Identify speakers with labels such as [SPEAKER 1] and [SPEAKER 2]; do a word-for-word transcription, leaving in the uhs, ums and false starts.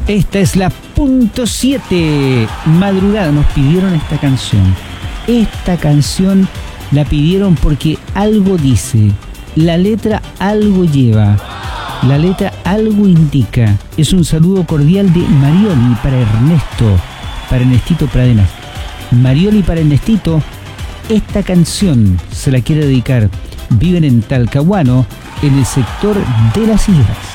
[SPEAKER 1] Esta es la punto siete. Madrugada, nos pidieron esta canción. Esta canción la pidieron porque algo dice. La letra algo lleva. La letra algo indica. Es un saludo cordial de Marioli para Ernesto, para Ernestito Pradenas. Marioli para Ernestito. Esta canción se la quiere dedicar. Viven en Talcahuano, en el sector de las Higueras.